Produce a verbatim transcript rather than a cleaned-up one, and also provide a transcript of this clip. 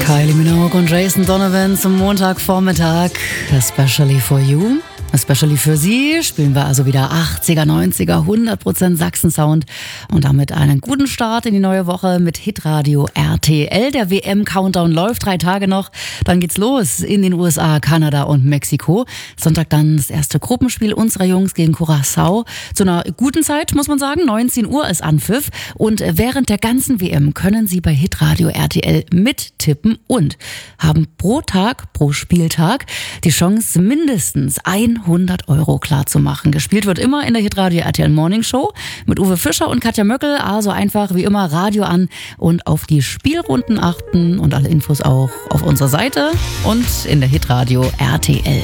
Kylie Minogue und Jason Donovan zum Montagvormittag. Especially for you. Especially für Sie spielen wir also wieder achtziger, neunziger, hundert Prozent Sachsen-Sound und damit einen guten Start in die neue Woche mit Hitradio R T L. Der W M-Countdown läuft, drei Tage noch. Dann geht's los in den U S A, Kanada und Mexiko. Sonntag dann das erste Gruppenspiel unserer Jungs gegen Curaçao. Zu einer guten Zeit, muss man sagen, neunzehn Uhr ist Anpfiff. Und während der ganzen W M können Sie bei Hitradio R T L mittippen und haben pro Tag, pro Spieltag die Chance, mindestens hundert Euro klar zu machen. Gespielt wird immer in der Hitradio R T L Morning Show mit Uwe Fischer und Katja Möckel. Also einfach wie immer Radio an und auf die Spielrunden achten und alle Infos auch auf unserer Seite und in der Hitradio R T L